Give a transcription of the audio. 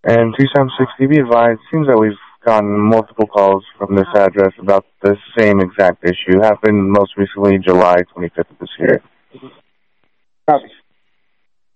And 276, be advised, it seems that we've gotten multiple calls from this address about the same exact issue. Happened most recently July 25th of this year. Copy.